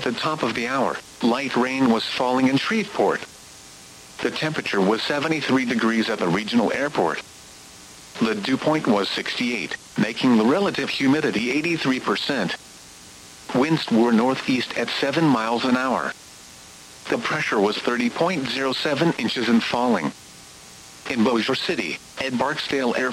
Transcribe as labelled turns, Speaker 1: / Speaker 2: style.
Speaker 1: the top of the hour, light rain was falling in Shreveport. The temperature was 73 degrees at the regional airport. The dew point was 68, making the relative humidity 83%. Winds were northeast at 7 miles an hour. The pressure was 30.07 inches and falling. In Bossier City, Ed Barksdale Air